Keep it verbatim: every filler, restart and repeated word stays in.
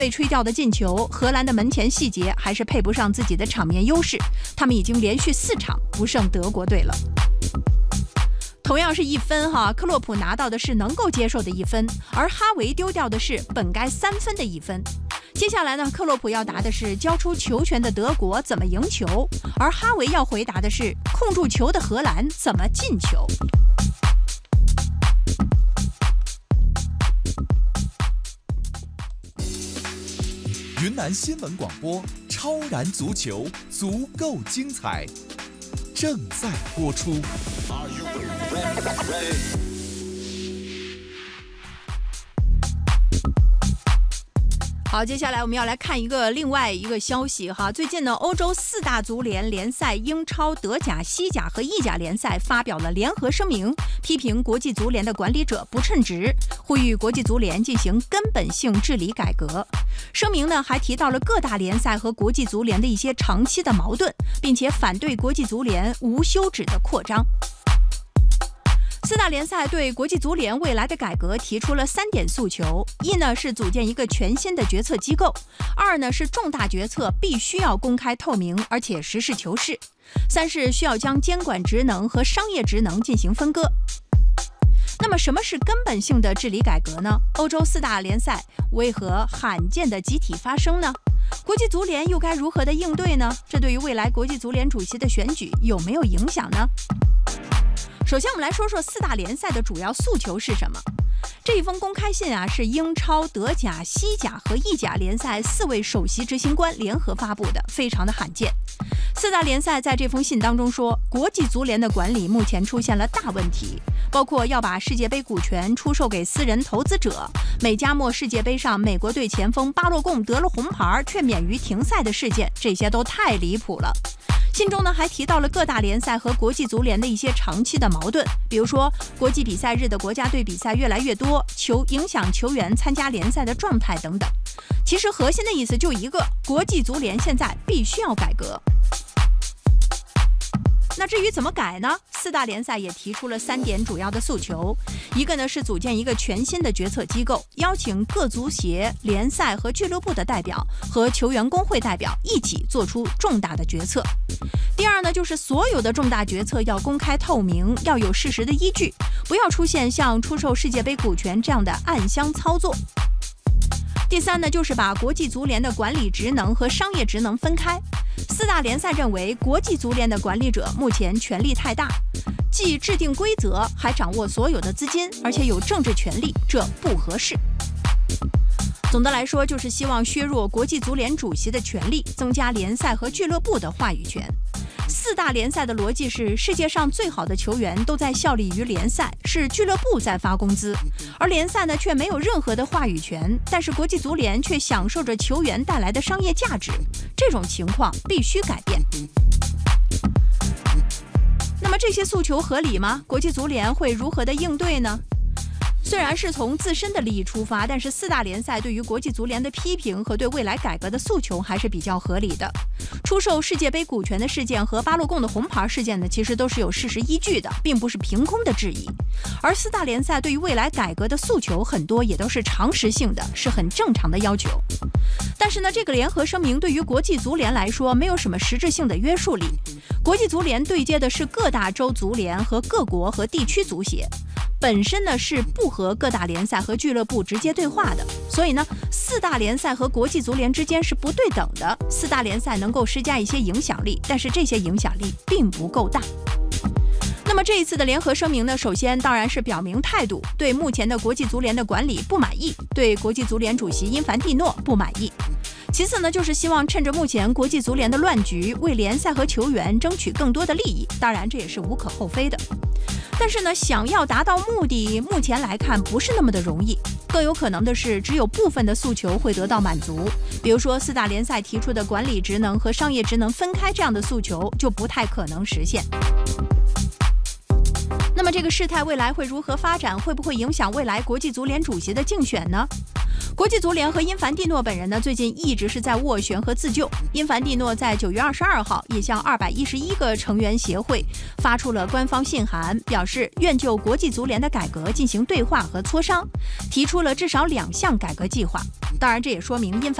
被吹掉的进球，荷兰的门前细节还是配不上自己的场面优势，他们已经连续四场不胜德国队了。同样是一分哈，克洛普拿到的是能够接受的一分，而哈维丢掉的是本该三分的一分。接下来呢，克洛普要答的是交出球权的德国怎么赢球，而哈维要回答的是控住球的荷兰怎么进球。 云南新闻广播，超然足球，足够精彩，正在播出。 好，接下来我们要来看一个另外一个消息哈。最近呢，欧洲四大足联联赛英超、德甲、西甲和意甲联赛发表了联合声明，批评国际足联的管理者不称职，呼吁国际足联进行根本性治理改革。声明呢还提到了各大联赛和国际足联的一些长期的矛盾，并且反对国际足联无休止的扩张。四大联赛对国际足联未来的改革提出了三点诉求：一呢是组建一个全新的决策机构；二呢是重大决策必须要公开透明，而且实事求是；三是需要将监管职能和商业职能进行分割。那么什么是根本性的治理改革呢？欧洲四大联赛为何罕见的集体发声呢？国际足联又该如何的应对呢？这对于未来国际足联主席的选举有没有影响呢？首先我们来说说四大联赛的主要诉求是什么。这一封公开信啊，是英超、德甲、西甲和意甲联赛四位首席执行官联合发布的，非常的罕见。四大联赛在这封信当中说，国际足联的管理目前出现了大问题，包括要把世界杯股权出售给私人投资者，美加墨世界杯上美国队前锋巴洛贡得了红牌却免于停赛的事件，这些都太离谱了。信中呢还提到了各大联赛和国际足联的一些长期的矛盾，比如说国际比赛日的国家队比赛越来越多，球影响球员参加联赛的状态等等。其实核心的意思就一个，国际足联现在必须要改革。那至于怎么改呢？四大联赛也提出了三点主要的诉求，一个呢是组建一个全新的决策机构，邀请各足协、联赛和俱乐部的代表和球员工会代表一起做出重大的决策。第二呢，就是所有的重大决策要公开透明，要有事实的依据，不要出现像出售世界杯股权这样的暗箱操作。第三呢，就是把国际足联的管理职能和商业职能分开。四大联赛认为，国际足联的管理者目前权力太大，既制定规则，还掌握所有的资金，而且有政治权力，这不合适。总的来说，就是希望削弱国际足联主席的权力，增加联赛和俱乐部的话语权。四大联赛的逻辑是，世界上最好的球员都在效力于联赛，是俱乐部在发工资，而联赛呢却没有任何的话语权，但是国际足联却享受着球员带来的商业价值，这种情况必须改变。那么这些诉求合理吗？国际足联会如何的应对呢？虽然是从自身的利益出发，但是四大联赛对于国际足联的批评和对未来改革的诉求还是比较合理的。出售世界杯股权的事件和巴洛贡的红牌事件呢，其实都是有事实依据的，并不是凭空的质疑。而四大联赛对于未来改革的诉求很多也都是常识性的，是很正常的要求。但是呢，这个联合声明对于国际足联来说没有什么实质性的约束力。国际足联对接的是各大洲足联和各国和地区足协，本身呢是不和各大联赛和俱乐部直接对话的，所以呢，四大联赛和国际足联之间是不对等的。四大联赛能够施加一些影响力，但是这些影响力并不够大。那么这一次的联合声明呢，首先当然是表明态度，对目前的国际足联的管理不满意，对国际足联主席因凡蒂诺不满意。其次呢，就是希望趁着目前国际足联的乱局，为联赛和球员争取更多的利益，当然这也是无可厚非的。但是呢，想要达到目的，目前来看不是那么的容易。更有可能的是，只有部分的诉求会得到满足。比如说，四大联赛提出的管理职能和商业职能分开这样的诉求，就不太可能实现。那么这个事态未来会如何发展？会不会影响未来国际足联主席的竞选呢？ 国际足联和因凡蒂诺本人呢，最近一直是在斡旋和自救。因凡蒂诺在九月二十二号也向二百一十一个成员协会发出了官方信函，表示愿就国际足联的改革进行对话和磋商，提出了至少两项改革计划。当然，这也说明因凡